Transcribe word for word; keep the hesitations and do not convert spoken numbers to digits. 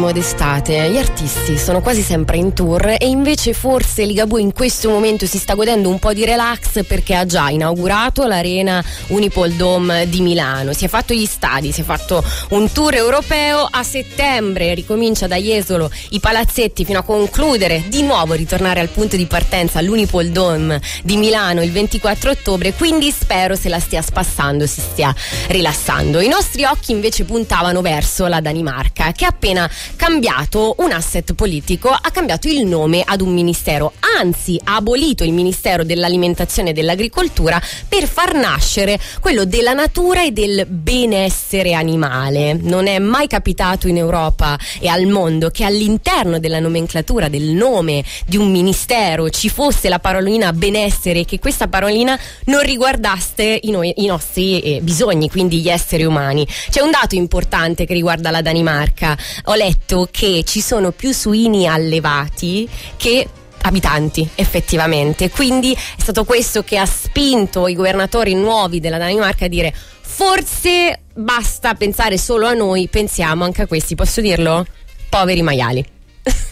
D'estate gli artisti sono quasi sempre in tour e invece forse Ligabue in questo momento si sta godendo un po' di relax perché ha già inaugurato l'arena Unipol Dome di Milano, si è fatto gli stadi, si è fatto un tour europeo. A settembre ricomincia da Jesolo i palazzetti fino a concludere di nuovo, ritornare al punto di partenza all'Unipol Dome di Milano il ventiquattro ottobre, quindi spero se la stia spassando, si stia rilassando. I nostri occhi invece puntavano verso la Danimarca, che ha appena cambiato un asset politico, ha cambiato il nome ad un ministero, anzi ha abolito il Ministero dell'Alimentazione e dell'Agricoltura per far nascere quello della natura e del benessere animale. Non è mai capitato in Europa e al mondo che all'interno della nomenclatura del nome di un ministero ci fosse la parolina benessere e che questa parolina non riguardasse i, noi, i nostri eh, bisogni, quindi gli esseri umani. C'è un dato importante che riguarda la Danimarca. Ho letto che ci sono più suini allevati che abitanti effettivamente, quindi è stato questo che ha spinto i governatori nuovi della Danimarca a dire: forse basta pensare solo a noi, pensiamo anche a questi, posso dirlo? Poveri maiali.